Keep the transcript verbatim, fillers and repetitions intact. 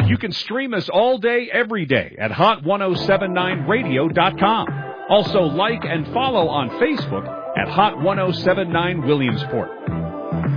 You can stream us all day, every day at hot ten seventy-nine radio dot com. Also like and follow on Facebook at Hot ten seventy-nine Williamsport.